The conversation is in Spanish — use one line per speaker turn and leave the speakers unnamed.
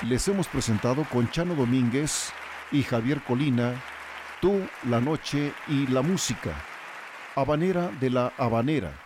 Les hemos presentado con Chano Domínguez y Javier Colina, Tú, la noche y la música, Habanera de la Habanera.